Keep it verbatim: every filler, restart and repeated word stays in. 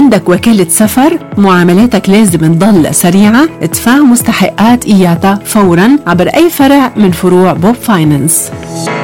عندك وكالة سفر، معاملاتك لازم تضل سريعة. ادفع مستحقات إياتا فوراً عبر أي فرع من فروع بوب فاينانس.